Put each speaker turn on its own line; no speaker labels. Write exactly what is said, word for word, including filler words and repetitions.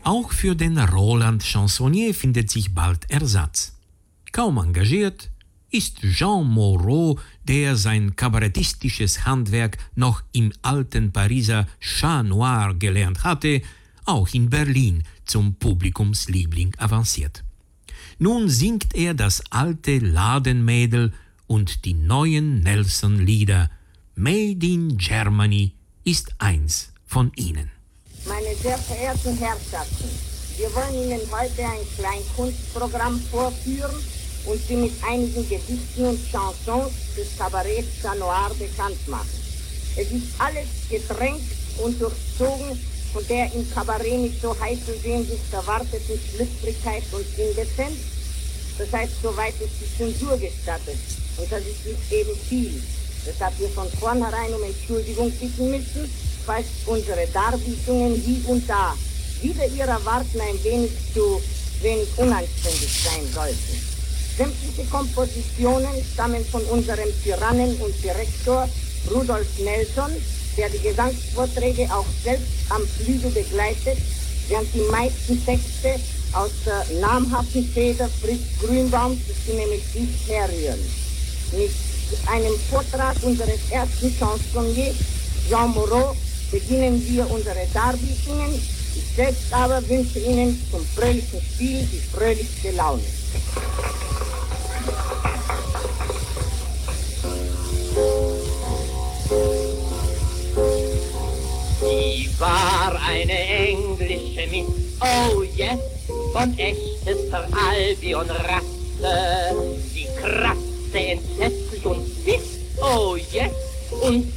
Auch für den Roland Chansonnier findet sich bald Ersatz. Kaum engagiert, ist Jean Moreau, der sein kabarettistisches Handwerk noch im alten Pariser Chat Noir gelernt hatte, auch in Berlin zum Publikumsliebling avanciert. Nun singt er das alte Ladenmädel und die neuen Nelson-Lieder. Made in Germany ist eins von ihnen.
Meine sehr verehrten Herrschaften, wir wollen Ihnen heute ein Kleinkunstprogramm vorführen und Sie mit einigen Gedichten und Chansons des Cabarets Chat Noir bekannt machen. Es ist alles getränkt und durchzogen von der im Kabarett mit so heißen Sehnsucht erwarteten Schlüpfrigkeit und Indezenz. Das heißt, soweit es die Zensur gestattet. Und das ist nicht eben viel. Deshalb wir von vornherein um Entschuldigung bitten müssen, falls unsere Darbietungen hier und da wieder ihr Erwarten ein wenig zu wenig unanständig sein sollten. Sämtliche Kompositionen stammen von unserem Tyrannen und Direktor Rudolf Nelson, der die Gesangsvorträge auch selbst am Flügel begleitet, während die meisten Texte aus der namhaften Feder Fritz Grünbaums, das sie nämlich nicht herrühren. Mit einem Vortrag unseres ersten Chansonniers, Jean Moreau, beginnen wir unsere Darbietungen. Ich selbst aber wünsche Ihnen zum fröhlichen Spiel die fröhlichste Laune.
Sie war eine englische Miss, oh yes, von echtester Albion-Rasse. Sie kratzte entsetzlich und biss, oh yes, und